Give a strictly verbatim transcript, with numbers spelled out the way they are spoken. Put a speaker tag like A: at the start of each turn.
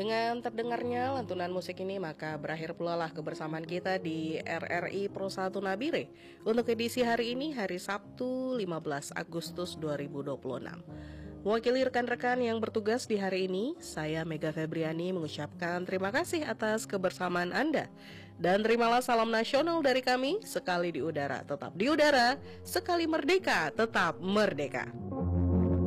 A: Dengan terdengarnya lantunan musik ini, maka berakhir pula lah kebersamaan kita di R R I Pro satu Nabire untuk edisi hari ini, hari Sabtu lima belas Agustus dua ribu dua puluh enam. Mewakili rekan-rekan yang bertugas di hari ini, saya Mega Febriani mengucapkan terima kasih atas kebersamaan Anda. Dan terimalah salam nasional dari kami, sekali di udara tetap di udara, sekali merdeka tetap merdeka.